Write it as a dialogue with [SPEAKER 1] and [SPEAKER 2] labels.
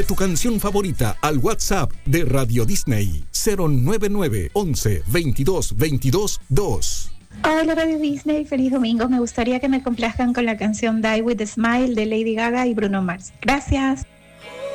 [SPEAKER 1] Tu canción favorita al WhatsApp de Radio Disney 099 11 22 22 2.
[SPEAKER 2] Hola Radio Disney, feliz domingo. Me gustaría que me complazcan con la canción Die With A Smile de Lady Gaga y Bruno Mars. Gracias.